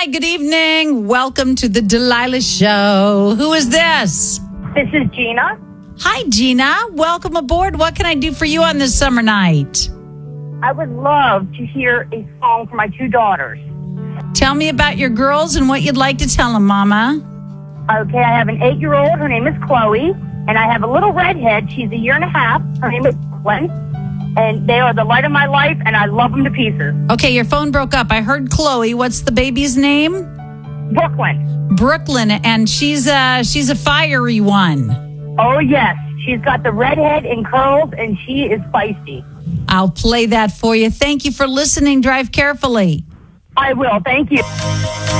good evening. Welcome to the Delilah Show. Who is this? This is Gina. Hi, Gina. Welcome aboard. What can I do for you on this summer night? I would love to hear a song for my two daughters. Tell me about your girls and what you'd like to tell them, Mama. Okay, I have an 8-year-old. Her name is Chloe. And I have a little redhead. She's 1.5 years. Her name is Gwen. And they are the light of my life, and I love them to pieces. Okay, your phone broke up. I heard Chloe. What's the baby's name? Brooklyn. Brooklyn, and she's a fiery one. Oh, yes. She's got the redhead and curls, and she is feisty. I'll play that for you. Thank you for listening. Drive carefully. I will. Thank you.